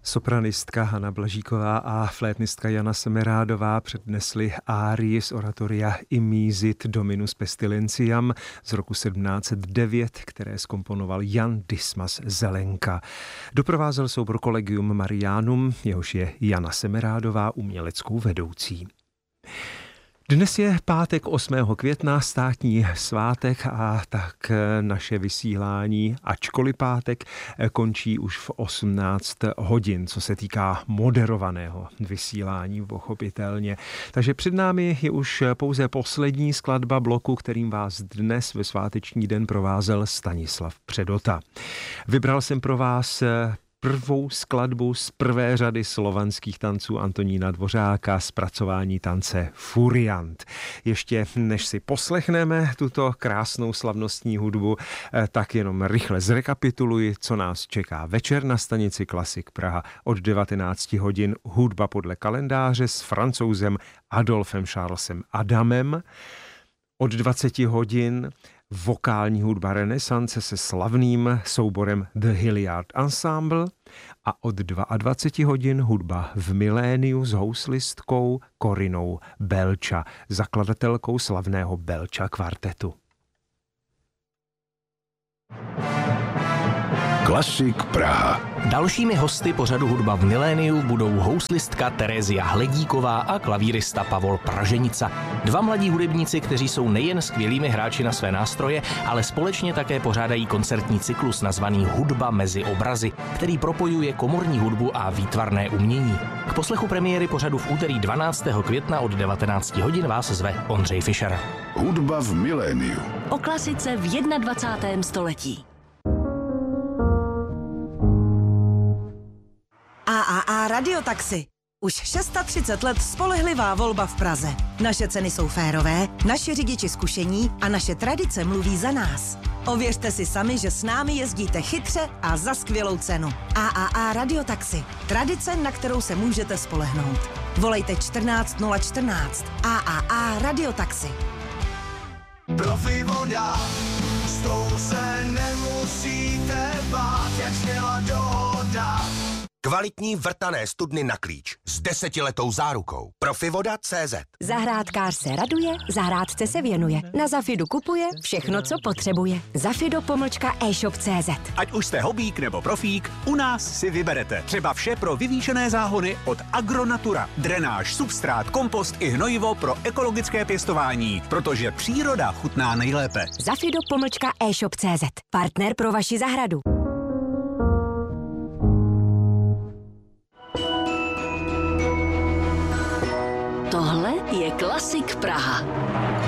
Sopranistka Hana Blažíková a flétnistka Jana Semerádová přednesly árii z oratoria Imisit Dominus Pestilentiam z roku 1709, které zkomponoval Jan Dismas Zelenka. Doprovázel soubor Collegium Marianum, jehož je Jana Semerádová uměleckou vedoucí. Dnes je pátek 8. května, státní svátek, a tak naše vysílání, ačkoliv pátek, končí už v 18 hodin, co se týká moderovaného vysílání, pochopitelně. Takže před námi je už pouze poslední skladba bloku, kterým vás dnes ve sváteční den provázel Stanislav Předota. Vybral jsem pro vás prvou skladbu z prvé řady slovanských tanců Antonína Dvořáka, zpracování tance Furiant. Ještě než si poslechneme tuto krásnou slavnostní hudbu, tak jenom rychle zrekapituluji, co nás čeká večer na stanici Klasik Praha. Od 19 hodin hudba podle kalendáře s Francouzem Adolfem Charlesem Adamem. Od 20 hodin vokální hudba renesance se slavným souborem The Hilliard Ensemble a od 22 hodin hudba v miléniu s houslistkou Corinou Belcha, zakladatelkou slavného Belcha kvartetu. Klasik Praha. Dalšími hosty pořadu Hudba v miléniu budou houslistka Terézia Hledíková a klavírista Pavol Praženica. Dva mladí hudebníci, kteří jsou nejen skvělými hráči na své nástroje, ale společně také pořádají koncertní cyklus nazvaný Hudba mezi obrazy, který propojuje komorní hudbu a výtvarné umění. K poslechu premiéry pořadu v úterý 12. května od 19 hodin vás zve Ondřej Fischer. Hudba v miléniu. O klasice v 21. století. AAA Radiotaxi. Už 630 let spolehlivá volba v Praze. Naše ceny jsou férové, naši řidiči zkušení a naše tradice mluví za nás. Ověřte si sami, že s námi jezdíte chytře a za skvělou cenu. AAA Radiotaxi. Tradice, na kterou se můžete spolehnout. Volejte 14 014. AAA Radiotaxi. Profi voda, s tou se nemusíte bát, jak zněla dohoda. Kvalitní vrtané studny na klíč s 10letou zárukou. Profivoda.cz. Zahrádkář se raduje, zahrádce se věnuje. Na Zafidu kupuje všechno, co potřebuje. Zafido-e-shop.cz. Ať už jste hobík nebo profík, u nás si vyberete třeba vše pro vyvýšené záhony od Agronatura. Drenáž, substrát, kompost i hnojivo pro ekologické pěstování, protože příroda chutná nejlépe. Zafido-e-shop.cz. Partner pro vaši zahradu. Tohle je Klasik Praha.